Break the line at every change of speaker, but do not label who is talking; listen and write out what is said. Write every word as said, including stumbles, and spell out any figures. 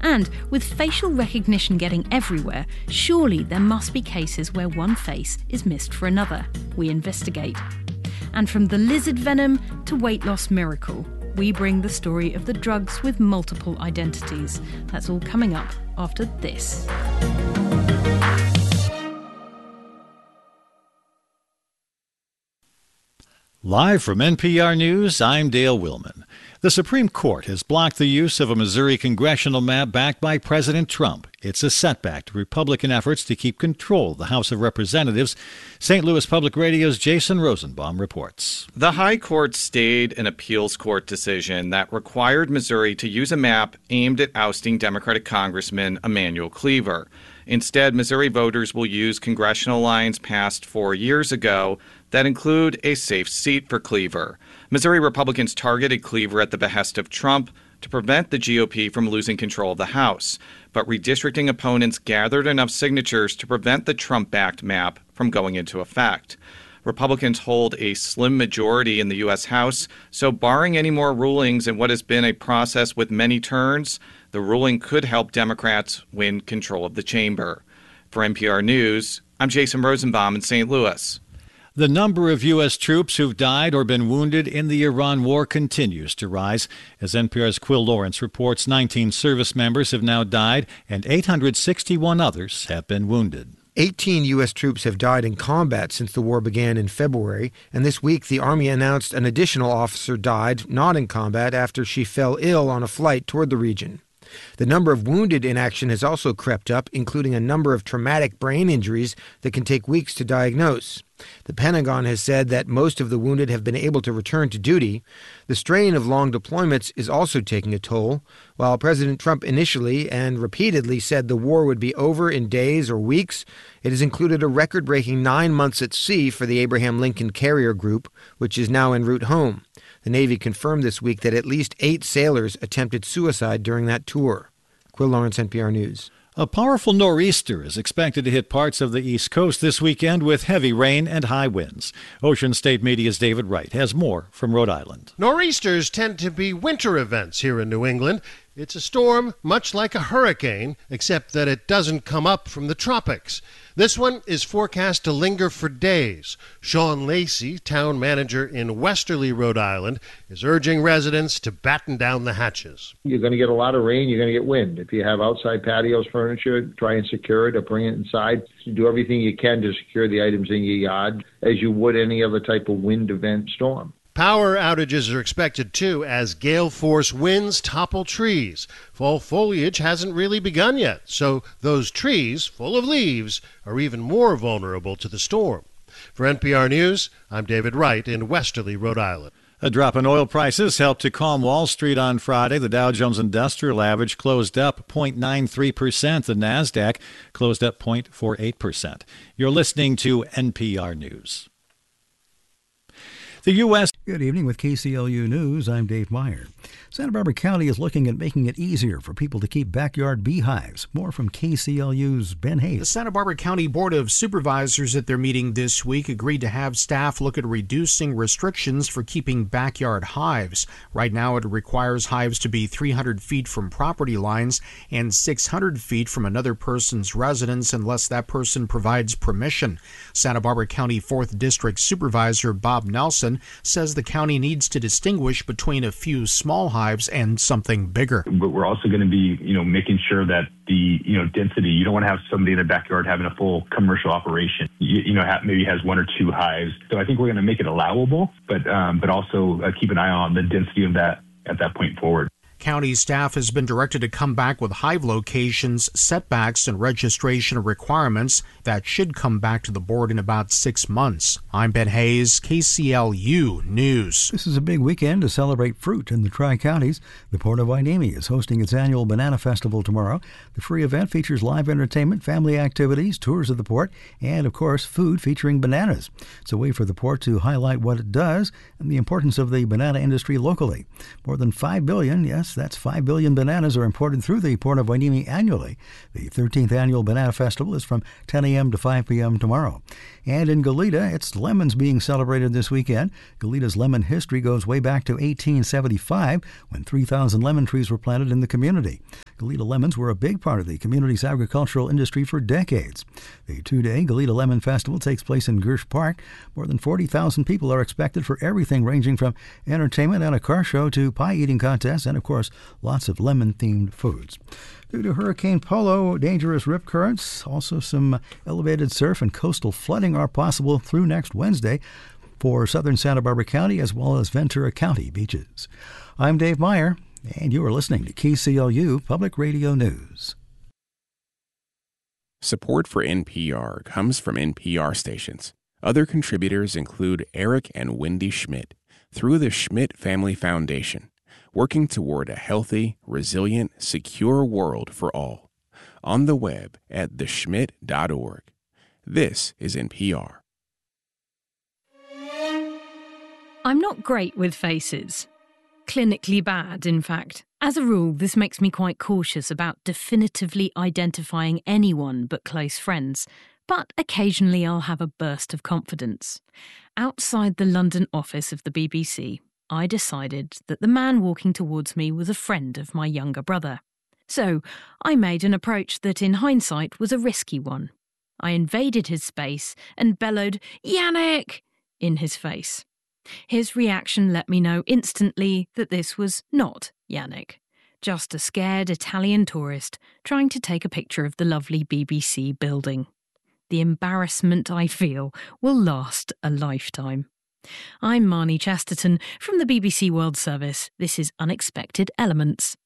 And with facial recognition getting everywhere, surely there must be cases where one face is missed for another. We investigate. And from the lizard venom to weight loss miracle, we bring the story of the drugs with multiple identities. That's all coming up after this.
Live from N P R News, I'm Dale Willman. The Supreme Court has blocked the use of a Missouri congressional map backed by President Trump. It's a setback to Republican efforts to keep control of the House of Representatives. Saint Louis Public Radio's Jason Rosenbaum reports.
The High Court stayed an appeals court decision that required Missouri to use a map aimed at ousting Democratic Congressman Emanuel Cleaver. Instead, Missouri voters will use congressional lines passed four years ago that include a safe seat for Cleaver. Missouri Republicans targeted Cleaver at the behest of Trump to prevent the G O P from losing control of the House. But redistricting opponents gathered enough signatures to prevent the Trump-backed map from going into effect. Republicans hold a slim majority in the U S House, so barring any more rulings in what has been a process with many turns, the ruling could help Democrats win control of the chamber. For N P R News, I'm Jason Rosenbaum in Saint Louis.
The number of U S troops who've died or been wounded in the Iran war continues to rise. As N P R's Quill Lawrence reports, nineteen service members have now died and eight hundred sixty-one others have been wounded.
eighteen U S troops have died in combat since the war began in February, and this week the Army announced an additional officer died, not in combat, after she fell ill on a flight toward the region. The number of wounded in action has also crept up, including a number of traumatic brain injuries that can take weeks to diagnose. The Pentagon has said that most of the wounded have been able to return to duty. The strain of long deployments is also taking a toll. While President Trump initially and repeatedly said the war would be over in days or weeks, it has included a record-breaking nine months at sea for the Abraham Lincoln Carrier Group, which is now en route home. The Navy confirmed this week that at least eight sailors attempted suicide during that tour. Quill Lawrence, N P R News.
A powerful nor'easter is expected to hit parts of the East Coast this weekend with heavy rain and high winds. Ocean State Media's David Wright has more from Rhode Island.
Nor'easters tend to be winter events here in New England. It's a storm much like a hurricane, except that it doesn't come up from the tropics. This one is forecast to linger for days. Sean Lacey, town manager in Westerly, Rhode Island, is urging residents to batten down the hatches.
You're going to get a lot of rain, you're going to get wind. If you have outside patios, furniture, try and secure it or bring it inside. Do everything you can to secure the items in your yard as you would any other type of wind event storm.
Power outages are expected, too, as gale-force winds topple trees. Fall foliage hasn't really begun yet, so those trees, full of leaves, are even more vulnerable to the storm. For N P R News, I'm David Wright in Westerly, Rhode Island.
A drop in oil prices helped to calm Wall Street on Friday. The Dow Jones Industrial Average closed up zero point nine three percent. The Nasdaq closed up zero point four eight percent. You're listening to N P R News. The U S
Good evening with K C L U News. I'm Dave Meyer. Santa Barbara County is looking at making it easier for people to keep backyard beehives. More from K C L U's Ben Hayes.
The Santa Barbara County Board of Supervisors at their meeting this week agreed to have staff look at reducing restrictions for keeping backyard hives. Right now it requires hives to be three hundred feet from property lines and six hundred feet from another person's residence unless that person provides permission. Santa Barbara County fourth District Supervisor Bob Nelson says the county needs to distinguish between a few small hives and something bigger.
But we're also going to be, you know, making sure that the, you know, density, you don't want to have somebody in their backyard having a full commercial operation, you, you know, ha- maybe has one or two hives. So I think we're going to make it allowable, but um, but also uh, keep an eye on the density of that at that point forward.
County staff has been directed to come back with hive locations, setbacks, and registration requirements that should come back to the board in about six months. I'm Ben Hayes, K C L U News.
This is a big weekend to celebrate fruit in the Tri-Counties. The Port of Hueneme is hosting its annual Banana Festival tomorrow. The free event features live entertainment, family activities, tours of the port, and, of course, food featuring bananas. It's a way for the port to highlight what it does and the importance of the banana industry locally. More than five billion, yes, that's five billion bananas are imported through the Port of Hueneme annually. The thirteenth Annual Banana Festival is from ten a.m. to five p.m. tomorrow. And in Goleta, it's lemons being celebrated this weekend. Goleta's lemon history goes way back to eighteen seventy-five, when three thousand lemon trees were planted in the community. Goleta lemons were a big part of the community's agricultural industry for decades. The two-day Goleta Lemon Festival takes place in Gersh Park. More than forty thousand people are expected for everything ranging from entertainment and a car show to pie-eating contests and, of course, lots of lemon-themed foods. Due to Hurricane Polo, dangerous rip currents, also some elevated surf and coastal flooding are possible through next Wednesday for southern Santa Barbara County as well as Ventura County beaches. I'm Dave Meyer, and you are listening to K C L U Public Radio News.
Support for N P R comes from N P R stations. Other contributors include Eric and Wendy Schmidt through the Schmidt Family Foundation, working toward a healthy, resilient, secure world for all. On the web at the schmidt dot org. This is N P R.
I'm not great with faces. Clinically bad, in fact. As a rule, this makes me quite cautious about definitively identifying anyone but close friends. But occasionally I'll have a burst of confidence. Outside the London office of the B B C, I decided that the man walking towards me was a friend of my younger brother. So I made an approach that in hindsight was a risky one. I invaded his space and bellowed, "Yannick!" in his face. His reaction let me know instantly that this was not Yannick, just a scared Italian tourist trying to take a picture of the lovely B B C building. The embarrassment I feel will last a lifetime. I'm Marnie Chesterton from the B B C World Service. This is Unexpected Elements.